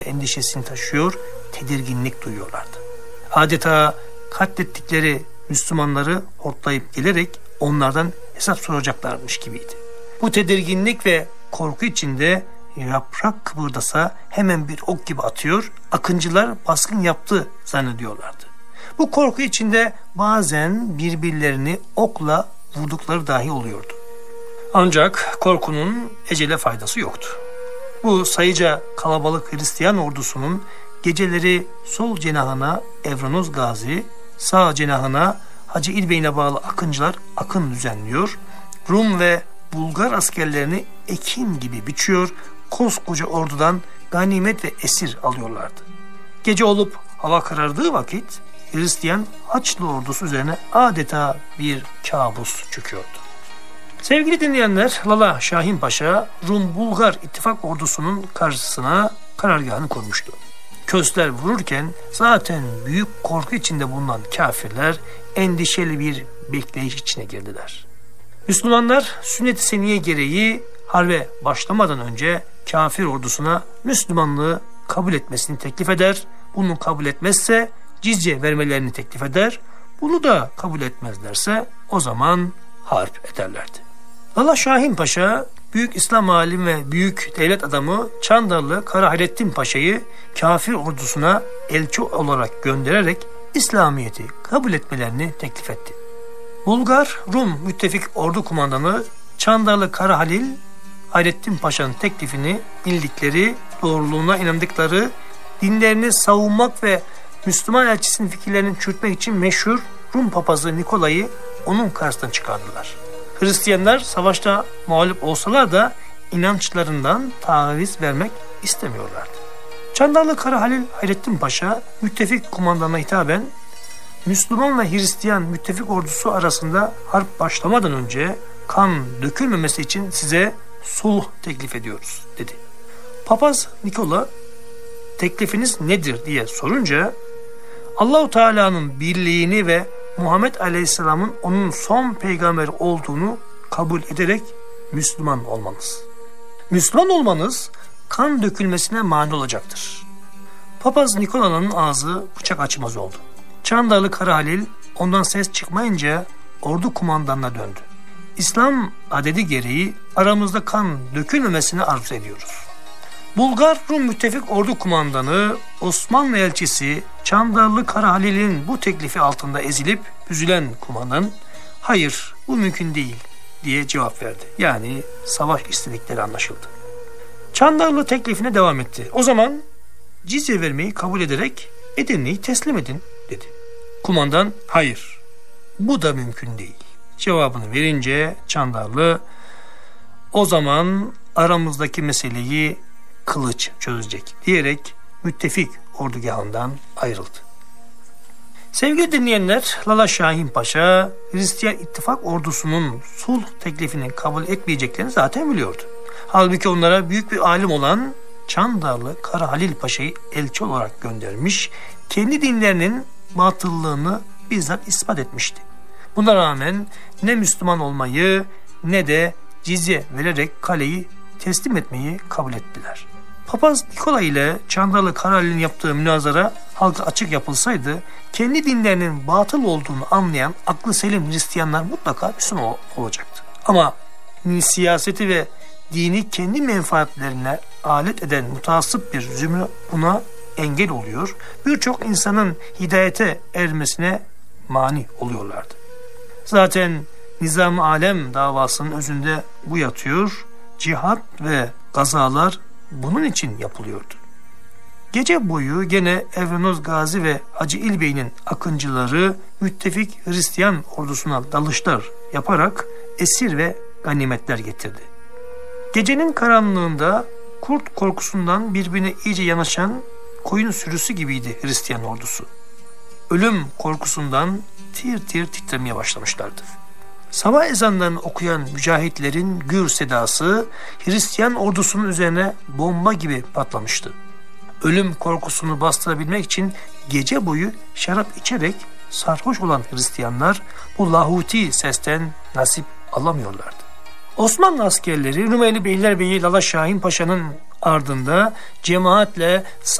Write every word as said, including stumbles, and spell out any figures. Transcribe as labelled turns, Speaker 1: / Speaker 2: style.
Speaker 1: endişesini taşıyor, tedirginlik duyuyorlardı. Adeta katlettikleri Müslümanları hortlayıp gelerek onlardan hesap soracaklarmış gibiydi. Bu tedirginlik ve korku içinde yaprak kıpırdasa hemen bir ok gibi atıyor, akıncılar baskın yaptı zannediyorlardı. Bu korku içinde bazen birbirlerini okla vurdukları dahi oluyordu. Ancak korkunun ecele faydası yoktu. Bu sayıca kalabalık Hristiyan ordusunun geceleri sol cenahına Evronoz Gazi, sağ cenahına Hacı İlbey'ine bağlı akıncılar akın düzenliyor, Rum ve Bulgar askerlerini ekin gibi biçiyor, koskoca ordudan ganimet ve esir alıyorlardı. Gece olup hava karardığı vakit Hristiyan Haçlı ordusu üzerine adeta bir kabus çöküyordu. Sevgili dinleyenler, Lala Şahin Paşa Rum-Bulgar ittifak ordusunun karşısına karargahını kurmuştu. Kösler vururken zaten büyük korku içinde bulunan kafirler endişeli bir bekleyiş içine girdiler. Müslümanlar sünnet-i seniye gereği harbe başlamadan önce kafir ordusuna Müslümanlığı kabul etmesini teklif eder. Bunu kabul etmezse cizye vermelerini teklif eder. Bunu da kabul etmezlerse o zaman harp ederlerdi. Lala Şahin Paşa, büyük İslam alim ve büyük devlet adamı Çandarlı Kara Hayrettin Paşa'yı kafir ordusuna elçi olarak göndererek İslamiyet'i kabul etmelerini teklif etti. Bulgar Rum müttefik ordu kumandanı Çandarlı Kara Halil, Hayrettin Paşa'nın teklifini bildikleri, doğruluğuna inandıkları, dinlerini savunmak ve Müslüman elçisinin fikirlerini çürütmek için meşhur Rum papazı Nikolay'ı onun karşısına çıkardılar. Hristiyanlar savaşta mağlup olsalar da inançlarından taviz vermek istemiyorlardı. Çandarlı Kara Halil Hayrettin Paşa müttefik kumandanına hitaben Müslüman ve Hristiyan müttefik ordusu arasında harp başlamadan önce kan dökülmemesi için size sulh teklif ediyoruz dedi. Papaz Nikola teklifiniz nedir diye sorunca Allahu Teala'nın birliğini ve Muhammed Aleyhisselam'ın onun son peygamber olduğunu kabul ederek Müslüman olmanız. Müslüman olmanız kan dökülmesine mani olacaktır. Papaz Nikola'nın ağzı bıçak açmaz oldu. Çandarlı Kara Halil ondan ses çıkmayınca ordu kumandanına döndü. İslam adedi gereği aramızda kan dökülmemesini arzu ediyoruz. Bulgar Rum müttefik ordu kumandanı Osmanlı elçisi Çandarlı Kara Halil'in bu teklifi altında ezilip üzülen kumandan hayır bu mümkün değil diye cevap verdi. Yani savaş istedikleri anlaşıldı. Çandarlı teklifine devam etti. O zaman cizye vermeyi kabul ederek Edirne'yi teslim edin dedi. Kumandan hayır bu da mümkün değil cevabını verince Çandarlı o zaman aramızdaki meseleyi kılıç çözecek diyerek müttefik ordugahından ayrıldı. Sevgili dinleyenler, Lala Şahin Paşa Hristiyan ittifak ordusunun sulh teklifini kabul etmeyeceklerini zaten biliyordu. Halbuki onlara büyük bir alim olan Çandarlı Kara Halil Paşa'yı elçi olarak göndermiş, kendi dinlerinin batıllığını bizzat ispat etmişti. Buna rağmen ne Müslüman olmayı ne de cizye vererek kaleyi teslim etmeyi kabul ettiler. Papaz Nikola ile Çandarlı Kara Halil'in yaptığı münazara halka açık yapılsaydı kendi dinlerinin batıl olduğunu anlayan aklı selim Hristiyanlar mutlaka Müslüman olacaktı. Ama siyaseti ve dini kendi menfaatlerine alet eden mutasip bir zümre buna engel oluyor. Birçok insanın hidayete ermesine mani oluyorlardı. Zaten Nizam-ı Alem davasının özünde bu yatıyor. Cihat ve gazalar bunun için yapılıyordu. Gece boyu gene Evronoz Gazi ve Hacı İlbey'in akıncıları müttefik Hristiyan ordusuna dalışlar yaparak esir ve ganimetler getirdi. Gecenin karanlığında kurt korkusundan birbirine iyice yanaşan koyun sürüsü gibiydi Hristiyan ordusu. Ölüm korkusundan tir tir titremeye başlamışlardı. Sabah ezanlarını okuyan mücahitlerin gür sedası Hristiyan ordusunun üzerine bomba gibi patlamıştı. Ölüm korkusunu bastırabilmek için gece boyu şarap içerek sarhoş olan Hristiyanlar bu lahuti sesten nasip alamıyorlardı. Osmanlı askerleri Rumeli Beylerbeyi Lala Şahin Paşa'nın ardında cemaatle